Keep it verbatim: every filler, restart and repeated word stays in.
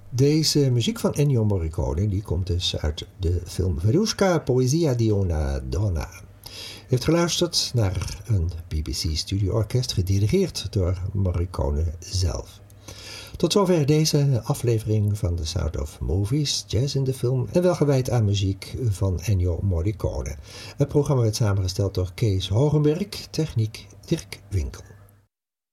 Deze muziek van Ennio Morricone die komt dus uit de film Verusca, Poesia di una donna. U heeft geluisterd naar een B B C Studio Orkest gedirigeerd door Morricone zelf. Tot zover deze aflevering van The Sound of Movies, Jazz in de Film en wel gewijd aan muziek van Ennio Morricone. Het programma werd samengesteld door Kees Hogenberg, techniek Dirk Winkel.